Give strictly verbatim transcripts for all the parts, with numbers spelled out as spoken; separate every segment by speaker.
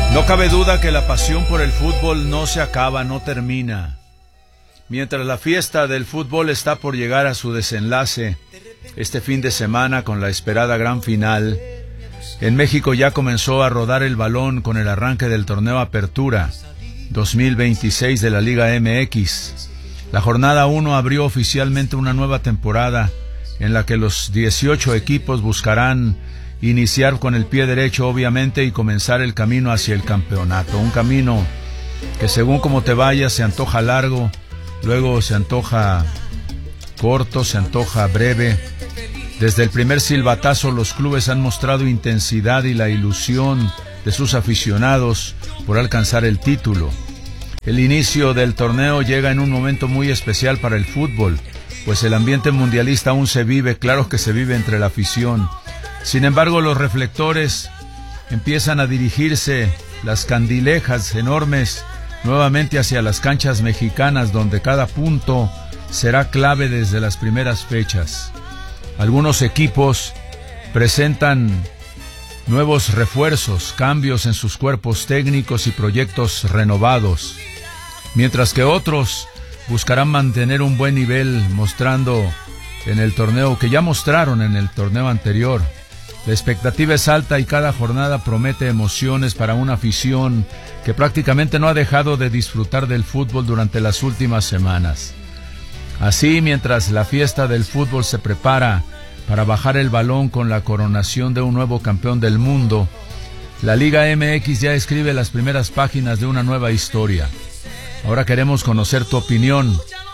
Speaker 1: No cabe duda que la pasión por el fútbol no se acaba, no termina. Mientras la fiesta del fútbol está por llegar a su desenlace, este fin de semana con la esperada gran final, en México ya comenzó a rodar el balón con el arranque del torneo Apertura dos mil veintiséis de la Liga M X. La jornada uno abrió oficialmente una nueva temporada en la que los dieciocho equipos buscarán iniciar con el pie derecho, obviamente, y comenzar el camino hacia el campeonato. Un camino que según como te vayas se antoja largo, luego se antoja corto, se antoja breve. Desde el primer silbatazo los clubes han mostrado intensidad y la ilusión de sus aficionados por alcanzar el título. El inicio del torneo llega en un momento muy especial para el fútbol, pues el ambiente mundialista aún se vive, claro que se vive entre la afición. Sin embargo, los reflectores empiezan a dirigirse, las candilejas enormes, nuevamente hacia las canchas mexicanas, donde cada punto será clave desde las primeras fechas. Algunos equipos presentan nuevos refuerzos, cambios en sus cuerpos técnicos y proyectos renovados, mientras que otros buscarán mantener un buen nivel, mostrando en el torneo que ya mostraron en el torneo anterior. La expectativa es alta y cada jornada promete emociones para una afición que prácticamente no ha dejado de disfrutar del fútbol durante las últimas semanas. Así, mientras la fiesta del fútbol se prepara para bajar el balón con la coronación de un nuevo campeón del mundo, la Liga M X ya escribe las primeras páginas de una nueva historia. Ahora queremos conocer tu opinión.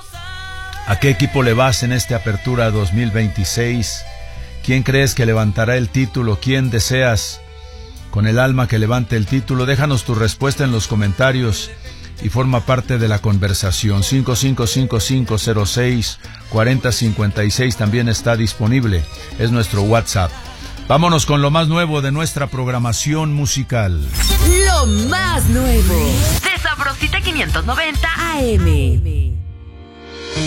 Speaker 1: ¿A qué equipo le vas en esta Apertura dos mil veintiséis? ¿Quién crees que levantará el título? ¿Quién deseas con el alma que levante el título? Déjanos tu respuesta en los comentarios y forma parte de la conversación. Cinco cinco cinco cinco cero seis cuatro cero cinco seis también está disponible, es nuestro WhatsApp. Vámonos con lo más nuevo de nuestra programación musical.
Speaker 2: Lo más nuevo de Sabrosita quinientos noventa A M.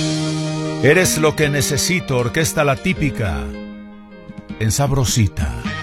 Speaker 1: Eres lo que necesito, Orquesta La Típica, en Sabrosita.